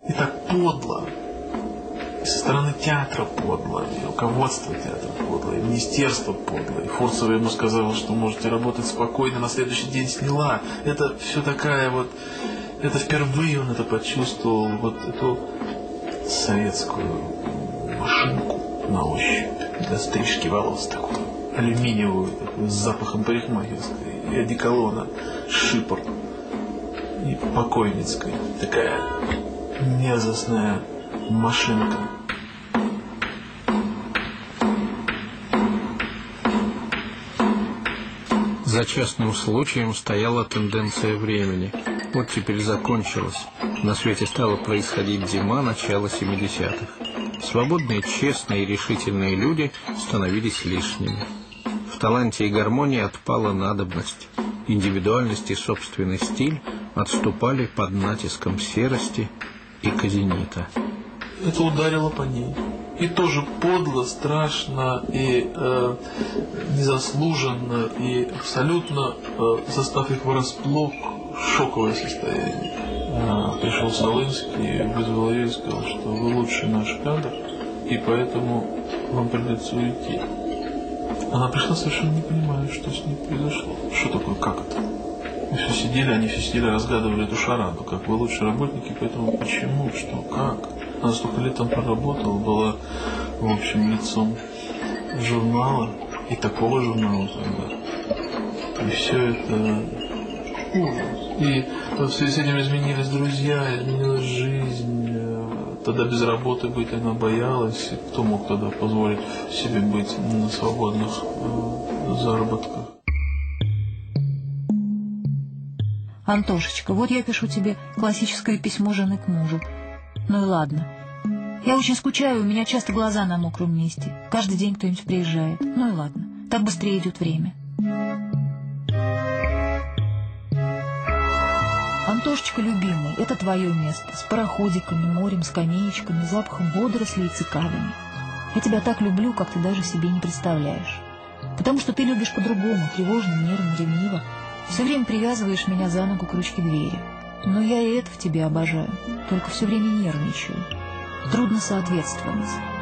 И так подло. И со стороны театра подло, и руководство театра подло, и министерство подло. И Фурцева ему сказала, что можете работать спокойно, на следующий день сняла. Это все такая вот... Это впервые он это почувствовал, вот эту советскую машинку на ощупь для стрижки волос такую, алюминиевую, такую, с запахом парикмахерской, и одеколона, шипр, и покойницкой. Такая мерзостная машинка. За частным случаем стояла тенденция времени. Вот теперь закончилось. На свете стала происходить зима начала 70-х. Свободные, честные и решительные люди становились лишними. В таланте и гармонии отпала надобность. Индивидуальность и собственный стиль отступали под натиском серости и казенита. Это ударило по ней. И тоже подло, страшно, и незаслуженно, и абсолютно застав их врасплох, шоковое состояние. Пришел Солынский, вызвал ее и сказал, что вы лучший наш кадр, и поэтому вам придется уйти. Она пришла совершенно не понимая, что с ней произошло. Что такое, как это? Они все сидели, разгадывали эту шараду, как вы лучшие работники, поэтому почему, что, как? Она столько лет там проработала, была, в общем, лицом журнала, и такого журнала тогда. И все это ужас. И в связи с этим изменились друзья, изменилась жизнь. Тогда без работы быть она боялась. И кто мог тогда позволить себе быть на свободных заработках? Антошечка, вот я пишу тебе классическое письмо жены к мужу. Ну и ладно. Я очень скучаю, у меня часто глаза на мокром месте. Каждый день кто-нибудь приезжает. Ну и ладно. Так быстрее идет время. Антошечка, любимый, это твое место. С пароходиками, морем, скамеечками, запахом водорослей и цикадами. Я тебя так люблю, как ты даже себе не представляешь. Потому что ты любишь по-другому, тревожно, нервно, ревниво. Все время привязываешь меня за ногу к ручке двери. Но я и это в тебе обожаю, только все время нервничаю. Трудно соответствовать.